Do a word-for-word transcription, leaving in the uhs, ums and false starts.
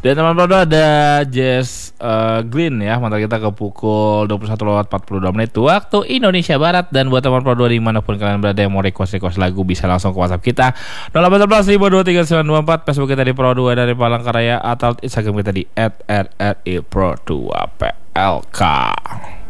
Dan teman Pro dua ada Jazz uh, Glynn ya. Mantar kita ke pukul dua puluh satu lewat empat puluh dua menit waktu Indonesia Barat. Dan buat teman Pro dua dimanapun kalian berada yang mau request-request lagu bisa langsung ke WhatsApp kita nol delapan satu lima dua tiga sembilan dua empat. Facebook kita di Pro dua dari Palangkaraya, atau Instagram kita di et er er i pro dua p l k.